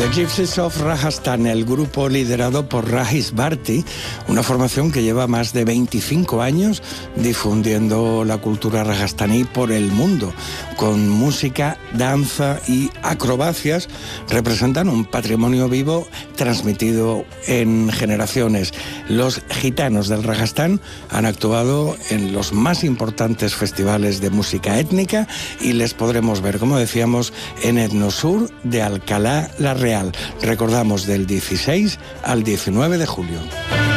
The Gypsies of Rajasthan, el grupo liderado por Rajesh Bharti, una formación que lleva más de 25 años difundiendo la cultura rajasthani por el mundo. Con música, danza y acrobacias representan un patrimonio vivo transmitido en generaciones. Los gitanos del Rajasthan han actuado en los más importantes festivales de música étnica y les podremos ver, como decíamos, en Etnosur de Alcalá la Real. Recordamos, del 16 al 19 de julio.